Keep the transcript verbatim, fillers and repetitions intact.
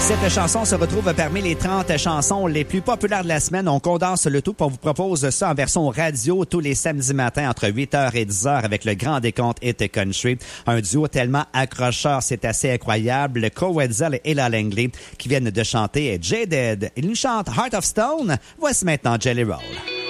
Cette chanson se retrouve parmi les trente chansons les plus populaires de la semaine. On condense le tout, puis on vous propose ça en version radio tous les samedis matins entre huit heures et dix heures avec le grand décompte Hit Country. Un duo tellement accrocheur, c'est assez incroyable. Cole Wetzel et Ella Langley qui viennent de chanter Jaded. Ils nous chantent Heart of Stone. Voici maintenant Jelly Roll.